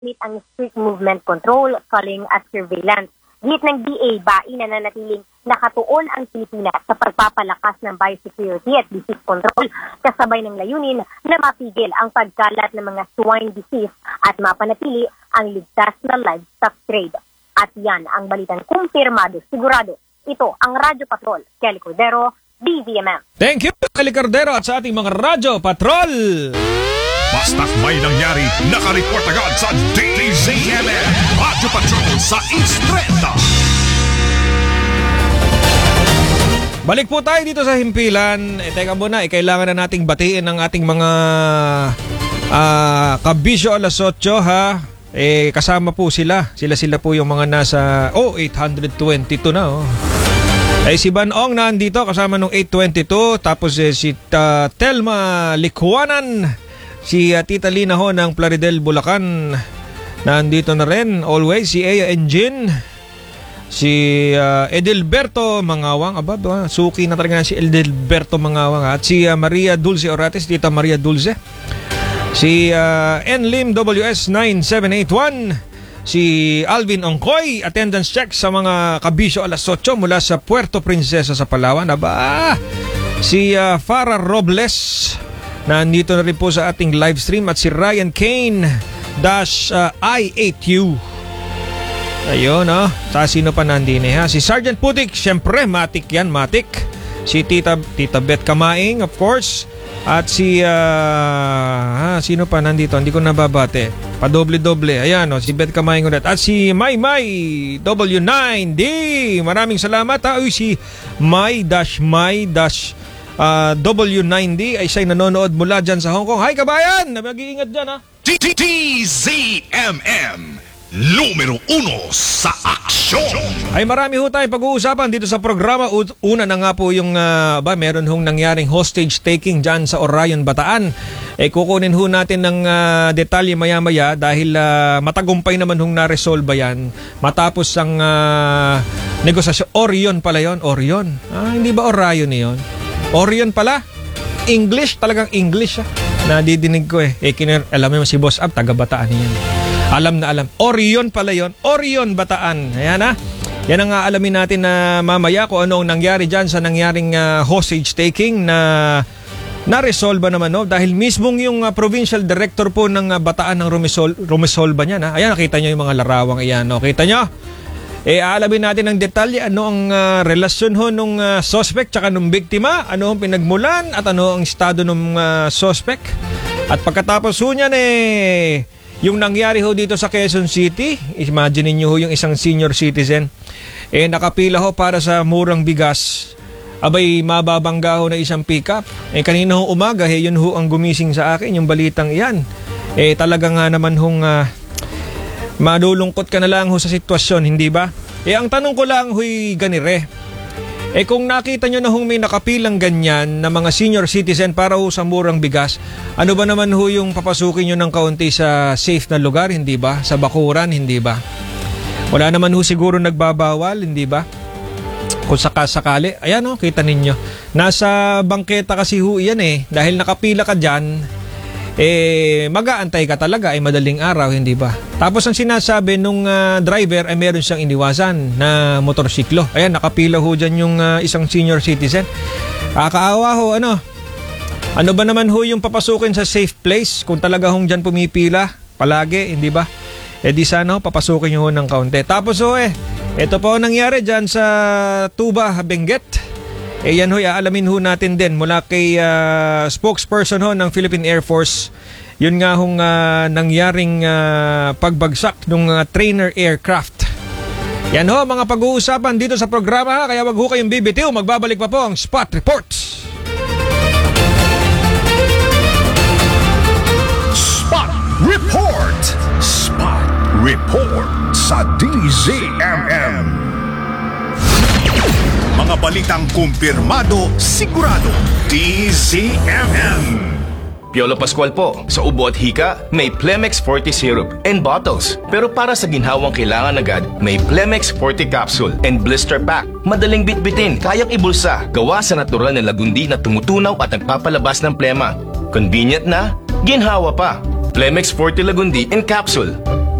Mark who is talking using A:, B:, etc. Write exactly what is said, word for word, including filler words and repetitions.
A: meet ang strict movement control, culling at surveillance. Git ng D A, bain na nanatiling nakatuon ang Pilipinas sa pagpapalakas ng biosecurity at disease control kasabay ng layunin na mapigil ang pagkalat ng mga swine disease at mapanatili ang ligtas na livestock trade. At yan ang balitang kumpirmado, sigurado. Ito ang Radyo Patrol, Kelly Cordero, D V M M.
B: Thank you, Kelly Cordero, at sa ating mga Radyo Patrol.
C: Basta't may nangyari, nakareport agad sa D Z M M. Radyo Patrol sa Instreta.
B: Balik po tayo dito sa himpilan. Eh, teka muna, eh, kailangan na nating batiin ang ating mga uh, kabisyo alas otso, ha? Eh, kasama po sila. Sila-sila po yung mga nasa, oh, eight twenty-two na, oh. Eh, si Banong nandito kasama nung eight twenty-two. Tapos eh, si uh, Telma Likwanan. Si uh, Tita Lina ho ng Plaridel, Bulacan, nandito na rin. Always si Aya Engine. Si uh, Edelberto Mangawang. Aba, ba, suki na talaga si Edelberto Mangawang. At si uh, Maria Dulce Orates, Tita Maria Dulce. Si uh, Enlim W S nine seven eight one. Si Alvin Ongkoy, attendance check sa mga kabisyo alas otso mula sa Puerto Princesa sa Palawan. Aba, si uh, Farah Robles, nandito na rin po sa ating live stream. At si Ryan Kane dash uh, I eight U. Ayun, oh. Sa sino pa nandini, ha? Si Sergeant Putik, syempre Matik yan, Matik. Si Tita, Tita Beth Kamaing, of course. At si uh, ha, sino pa nandito? Hindi ko nababate. Padoble-doble. Ayan, oh, si Beth Kamaing ulit. At si May May W nine D. Maraming salamat, ha? Uy, si May dash May dash Uh, W nine D ay siya'y nanonood mula dyan sa Hong Kong. Hi, kabayan! Mag-iingat dyan, ha?
C: D Z M M, numero uno sa aksyon.
B: Ay, marami ho tayong pag-uusapan dito sa programa. Una na nga po yung, uh, ba, meron hong nangyaring hostage taking dyan sa Orion, Bataan. Eh, kukunin ho natin ng uh, detalye maya-maya dahil uh, matagumpay naman hong na-resolve yan matapos ang uh, negosasyon. Orion pala yon, Orion. Ah, hindi ba Orion yun? Orion pala. English, talagang English, ah. Nadidinig ko eh. Eh kiner, alam mo si Boss Ab, taga Bataan yan. Alam na alam. Orion pala yon. Orion, Bataan. Ayan, ha. Yan ang aalamin natin na mamaya kung ano ang nangyari dyan sa nangyaring uh, hostage taking na na-resolve naman, no? Dahil mismong yung uh, provincial director po ng uh, Bataan ng rumisol, rumisolba niya, na. Ayan, nakita nyo yung mga larawang iyan, no? Kita nyo? Eh, aalamin natin ng detalye ano ang uh, relasyon ho nung uh, suspect tsaka nung biktima, ano ang pinagmulan at ano ang estado nung uh, suspect. At pagkatapos ho niyan, eh, yung nangyari ho dito sa Quezon City, imagine niyo ho yung isang senior citizen, eh, nakapila ho para sa murang bigas. Abay, mababangga ho na isang pick-up. Eh, kanina ho umaga, eh, yun ho ang gumising sa akin, yung balitang iyan. Eh, talaga nga naman hong... Uh, malulungkot ka na lang ho sa sitwasyon, hindi ba? Eh, ang tanong ko lang huy ganire. Eh, kung nakita nyo na hong may nakapilang ganyan na mga senior citizen para ho sa murang bigas, ano ba naman ho yung papasukin nyo ng kaunti sa safe na lugar, hindi ba? Sa bakuran, hindi ba? Wala naman ho siguro nagbabawal, hindi ba? Kung sakasakali, ayan ho, kita ninyo. Nasa bangketa kasi ho yan eh, dahil nakapila ka dyan, eh mag-aantay ka talaga ay madaling araw, hindi ba? Tapos ang sinasabi nung uh, driver ay meron siyang iniwasan na motorsiklo. Ayan, nakapila ho dyan yung uh, isang senior citizen. Kakaawa ho, ano? Ano ba naman ho yung papasukin sa safe place kung talaga hong dyan pumipila palagi, hindi ba? Eh di sana ho, papasukin nyo ho ng kaunti. Tapos ho eh, ito po nangyari dyan sa Tuba, Benguet. Eh yan ho, aalamin ho natin din mula kay uh, spokesperson ho ng Philippine Air Force. Yun nga hong uh, nangyaring uh, pagbagsak ng uh, trainer aircraft. Yan ho, mga pag-uusapan dito sa programa, ha? Kaya wag ho kayong bibitiw. Magbabalik pa po ang Spot Reports.
C: Spot Report! Spot Report sa D Z M M. Mga balitang kumpirmado, sigurado, D Z M M.
D: Piolo Pascual po. Sa ubo at hika, may Plemex forty syrup and bottles. Pero para sa ginhawang kailangan agad, may Plemex forty capsule and blister pack. Madaling bitbitin, kayang ibulsa. Gawa sa natural na lagundi na tumutunaw at nagpapalabas ng plema. Convenient na, ginhawa pa. Plemex forty Lagundi in capsule.